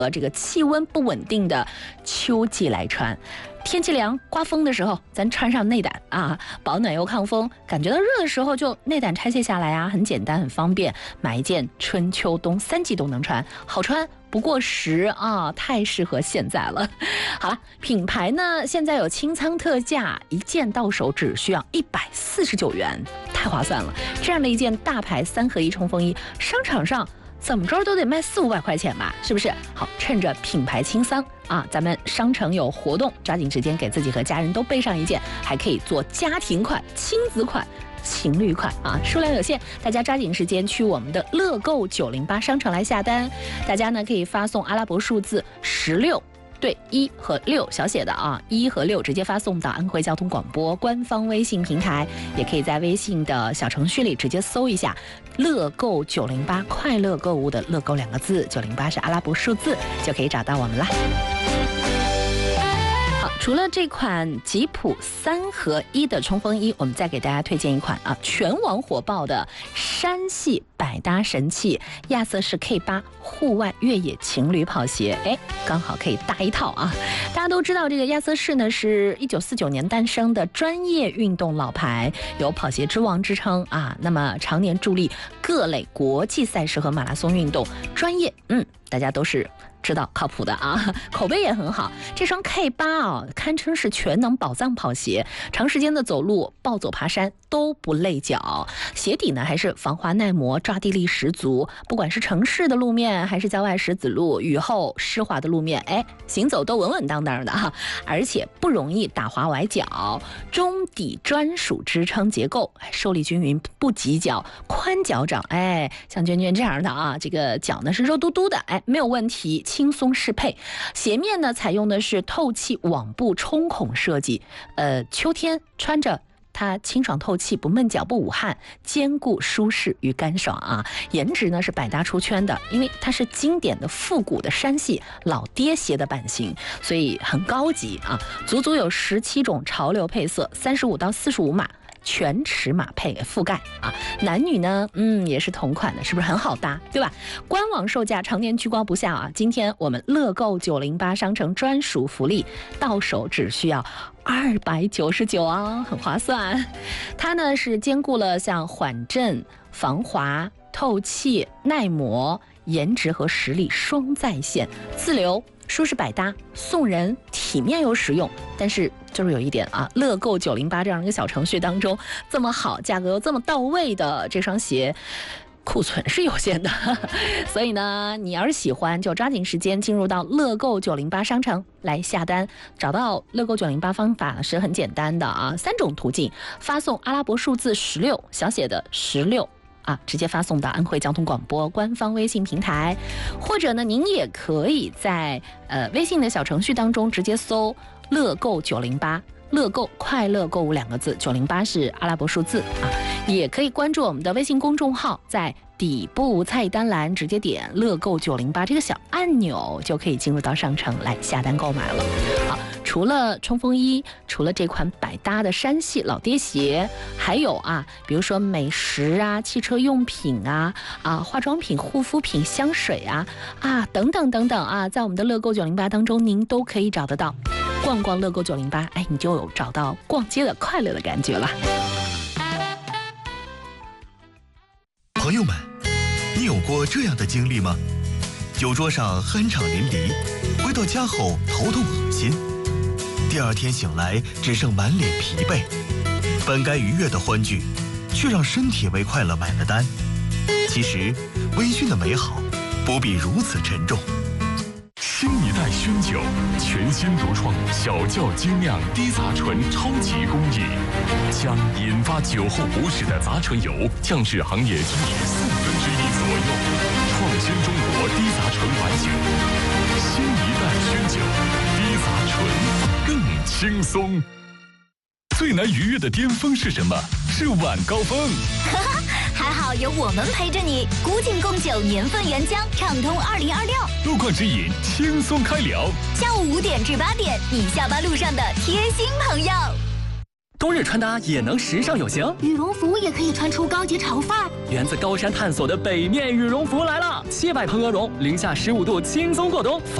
这个气温不稳定的秋季来穿。天气凉、刮风的时候，咱穿上内胆啊，保暖又抗风。感觉到热的时候，就内胆拆卸下来啊，很简单，很方便。买一件春秋冬3季都能穿，好穿不过时啊，太适合现在了。好了，品牌呢现在有清仓特价，一件到手只需要149元，太划算了。这样的一件大牌3合1冲锋衣，商场上怎么着都得卖400-500块钱吧，是不是？好，趁着品牌清仓啊，咱们商城有活动，抓紧时间给自己和家人都备上一件，还可以做家庭款、亲子款、情侣款啊，数量有限，大家抓紧时间去我们的乐购908商城来下单。大家呢可以发送阿拉伯数字16。对，1和6小写的啊，1和6直接发送到安徽交通广播官方微信平台，也可以在微信的小程序里直接搜一下乐购908，快乐购物的乐购2个字，908是阿拉伯数字，就可以找到我们啦。好，除了这款吉普3合1的冲锋衣，我们再给大家推荐一款啊，全网火爆的山系百搭神器亚瑟士 K8 户外越野情侣跑鞋，哎，刚好可以搭一套啊！大家都知道，这个亚瑟士呢是1949年诞生的专业运动老牌，有跑鞋之王之称啊。那么常年助力各类国际赛事和马拉松运动，专业，大家都是知道靠谱的啊，口碑也很好。这双 K8 啊，堪称是全能宝藏跑鞋，长时间的走路、暴走、爬山都不累脚。鞋底呢还是防滑耐磨，抓地力十足。不管是城市的路面，还是郊外石子路、雨后湿滑的路面，哎，行走都稳稳当当的哈，而且不容易打滑崴脚。中底专属支撑结构，受力均匀，不挤脚，宽脚掌，哎，像娟娟这样的啊，这个脚呢是肉嘟嘟的，哎，没有问题。轻松适配，鞋面呢采用的是透气网布冲孔设计，秋天穿着它清爽透气，不闷脚不捂汗，兼顾舒适与干爽啊！颜值呢是百搭出圈的，因为它是经典的复古的山系老爹鞋的版型，所以很高级啊！足足有17种潮流配色，35到45码。全尺码配覆盖啊，男女呢，也是同款的，是不是很好搭，对吧？官网售价常年居高不下啊，今天我们乐购908商城专属福利，到手只需要299啊，很划算。它呢是兼顾了像缓震、防滑、透气、耐磨、颜值和实力双在线，自留。舒适百搭，送人，体面又实用，但是就是有一点啊，乐购908这样一个小程序当中，这么好，价格又这么到位的这双鞋，库存是有限的，所以呢，你要是喜欢，就抓紧时间进入到乐购908商城来下单。找到乐购908方法是很简单的啊，3种途径：发送阿拉伯数字16小写的16。啊，直接发送到安徽交通广播官方微信平台，或者呢，您也可以在微信的小程序当中直接搜乐购908，乐购快乐购物2个字，908是阿拉伯数字啊，也可以关注我们的微信公众号，在底部菜单栏直接点乐购908这个小按钮，就可以进入到商城来下单购买了。好，除了冲锋衣，除了这款百搭的山系老爹鞋，还有啊，比如说美食啊、汽车用品啊、化妆品、护肤品、香水啊等等等等啊，在我们的乐购908当中，您都可以找得到。逛逛乐购908，哎，你就有找到逛街的快乐的感觉了。 朋友们，你有过这样的经历吗？酒桌上酣畅淋漓，回到家后头痛恶心，第二天醒来只剩满脸疲惫，本该愉悦的欢聚，却让身体为快乐买了单。其实，微醺的美好不必如此沉重。 新一代熏酒，全新独创小窖精酿低杂醇超级工艺，将引发酒后不适的杂醇油降至行业经理1/4左右，创新中国低杂醇白酒。新一代熏酒，低杂醇更轻松。最难逾越的巅峰是什么？是晚高峰。 还好有我们陪着你，古井贡酒年份原浆，畅通2026。 路况指引，轻松开聊。 下午5点至8点，你下班路上的贴心朋友。 冬日穿搭也能时尚有型， 羽绒服也可以穿出高级潮范儿。 源自高山探索的北面羽绒服来了，700蓬鹅绒，零下15度轻松过冬。